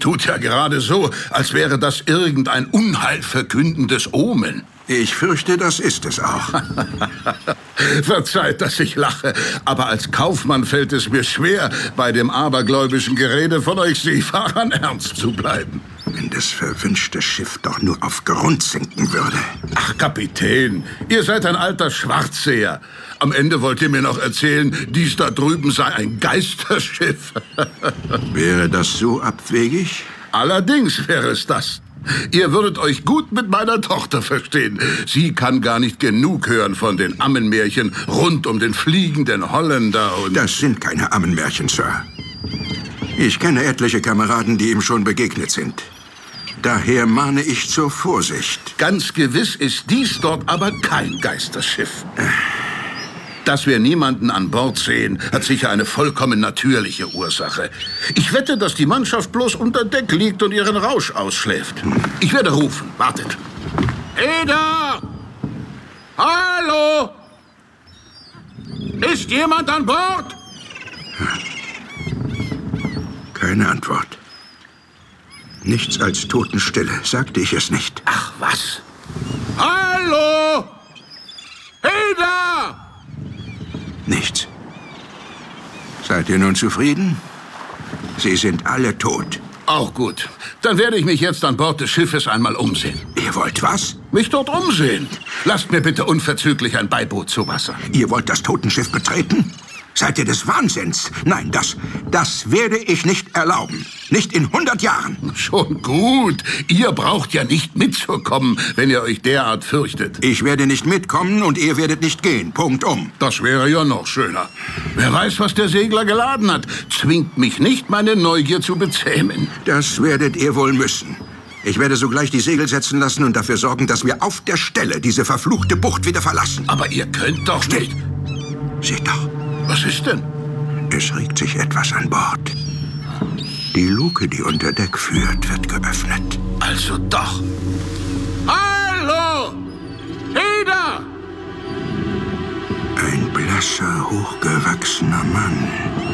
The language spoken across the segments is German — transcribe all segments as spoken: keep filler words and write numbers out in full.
Tut ja gerade so, als wäre das irgendein unheilverkündendes Omen. Ich fürchte, das ist es auch. Verzeiht, dass ich lache, aber als Kaufmann fällt es mir schwer, bei dem abergläubischen Gerede von euch Seefahrern ernst zu bleiben. Wenn das verwünschte Schiff doch nur auf Grund sinken würde. Ach, Kapitän, ihr seid ein alter Schwarzseher. Am Ende wollt ihr mir noch erzählen, dies da drüben sei ein Geisterschiff. Wäre das so abwegig? Allerdings wäre es das. Ihr würdet euch gut mit meiner Tochter verstehen. Sie kann gar nicht genug hören von den Ammenmärchen rund um den fliegenden Holländer und... Das sind keine Ammenmärchen, Sir. Ich kenne etliche Kameraden, die ihm schon begegnet sind. Daher mahne ich zur Vorsicht. Ganz gewiss ist dies dort aber kein Geisterschiff. Dass wir niemanden an Bord sehen, hat sicher eine vollkommen natürliche Ursache. Ich wette, dass die Mannschaft bloß unter Deck liegt und ihren Rausch ausschläft. Ich werde rufen. Wartet. Eda! Hallo! Ist jemand an Bord? Keine Antwort. Nichts als Totenstille, sagte ich es nicht. Ach, was? Hallo! Eda! Nichts. Seid ihr nun zufrieden? Sie sind alle tot. Auch gut. Dann werde ich mich jetzt an Bord des Schiffes einmal umsehen. Ihr wollt was? Mich dort umsehen. Lasst mir bitte unverzüglich ein Beiboot zu Wasser. Ihr wollt das Totenschiff betreten? Seid ihr des Wahnsinns? Nein, das, das werde ich nicht erlauben. Nicht in hundert Jahren. Schon gut. Ihr braucht ja nicht mitzukommen, wenn ihr euch derart fürchtet. Ich werde nicht mitkommen und ihr werdet nicht gehen. Punkt um. Das wäre ja noch schöner. Wer weiß, was der Segler geladen hat. Zwingt mich nicht, meine Neugier zu bezähmen. Das werdet ihr wohl müssen. Ich werde sogleich die Segel setzen lassen und dafür sorgen, dass wir auf der Stelle diese verfluchte Bucht wieder verlassen. Aber ihr könnt doch Still. nicht... Seht doch. Was ist denn? Es regt sich etwas an Bord. Die Luke, die unter Deck führt, wird geöffnet. Also doch. Hallo! Eda! Ein blasser, hochgewachsener Mann.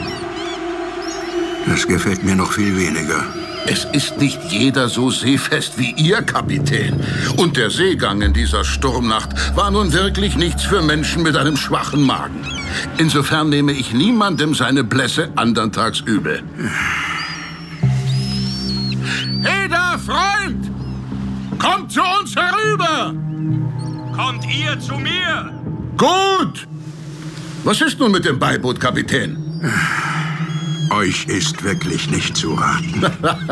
Das gefällt mir noch viel weniger. Es ist nicht jeder so seefest wie ihr, Kapitän. Und der Seegang in dieser Sturmnacht war nun wirklich nichts für Menschen mit einem schwachen Magen. Insofern nehme ich niemandem seine Blässe anderntags übel. Eda, Freund! Kommt zu uns herüber! Kommt ihr zu mir? Gut! Was ist nun mit dem Beiboot, Kapitän? Euch ist wirklich nicht zu raten.